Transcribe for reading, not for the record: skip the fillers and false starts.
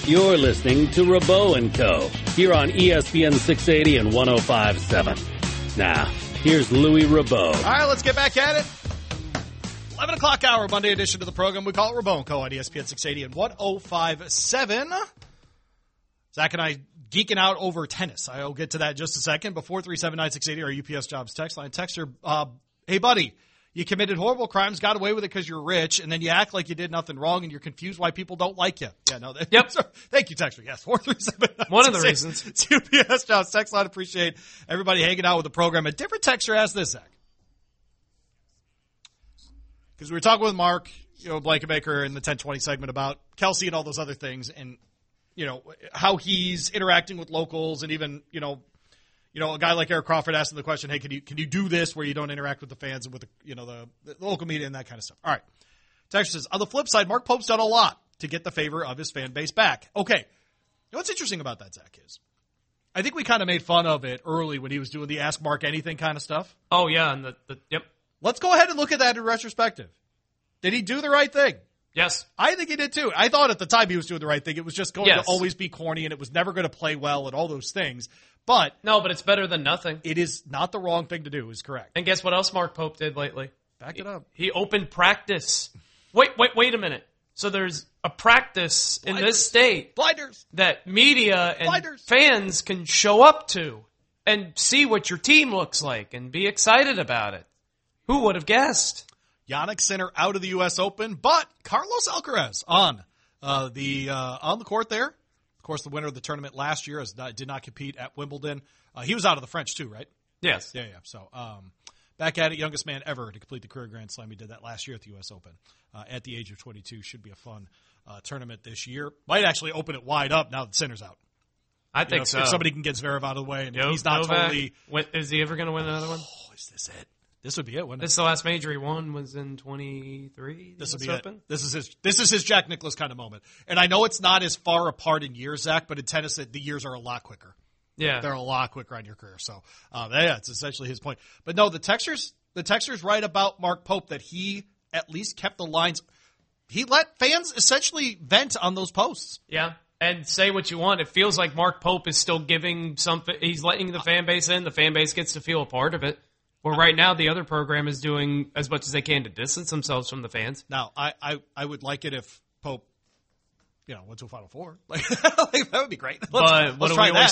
You're listening to Rabot and Co. here on ESPN 680 and 105.7. Now, here's Louis Rabot. All right, let's get back at it. 11 o'clock hour, Monday edition of the program. We call it Rabot and Co. on ESPN 680 and 105.7. Zach and I geeking out over tennis. I'll get to that in just a second. But 437-9680, our UPS Jobs text line. Texter, hey, buddy, you committed horrible crimes, got away with it because you're rich, and then you act like you did nothing wrong, and you're confused why people don't like you. Yeah, no. Yep. Thank you, Texter. Yes, 437-9680. One of the reasons. It's UPS Jobs text line. Appreciate everybody hanging out with the program. A different texter asked this, Zach. Because we were talking with Mark, Blankenbaker in the 1020 segment about Kelsey and all those other things, and how he's interacting with locals, and even a guy like Eric Crawford asking the question, hey, can you do this where you don't interact with the fans and with the local media and that kind of stuff? All right. Texter says, on the flip side, Mark Pope's done a lot to get the favor of his fan base back. Okay. What's interesting about that, Zach, is I think we kind of made fun of it early when he was doing the Ask Mark Anything kind of stuff. Oh, yeah. And yep. Let's go ahead and look at that in retrospective. Did he do the right thing? Yes. I think he did too. I thought at the time he was doing the right thing. It was just going to always be corny, and it was never going to play well and all those things. But it's better than nothing. It is not the wrong thing to do, is correct. And guess what else Mark Pope did lately? Back it up. He opened practice. Wait a minute. So there's a practice in this state that media and fans can show up to and see what your team looks like and be excited about it. Who would have guessed? Jannik Sinner out of the U.S. Open, but Carlos Alcaraz on the court there. Of course, the winner of the tournament last year did not compete at Wimbledon. He was out of the French too, right? Yes. Yeah. So back at it, youngest man ever to complete the career Grand Slam. He did that last year at the U.S. Open at the age of 22. Should be a fun tournament this year. Might actually open it wide up now that Sinner's out. I think so. If somebody can get Zverev out of the way and he's not totally. Is he ever going to win another one? Oh, is this it? This would be it, wouldn't it? This is the last major he won was in 23. This would be it. This is his Jack Nicklaus kind of moment. And I know it's not as far apart in years, Zach, but in tennis, the years are a lot quicker. Yeah. They're a lot quicker on your career. So, it's essentially his point. But no, the texter's right about Mark Pope that he at least kept the lines. He let fans essentially vent on those posts. Yeah. And say what you want. It feels like Mark Pope is still giving something. He's letting the fan base in. The fan base gets to feel a part of it. Well, right now, the other program is doing as much as they can to distance themselves from the fans. Now, I would like it if Pope, went to a Final Four. Like that would be great. Let's try that.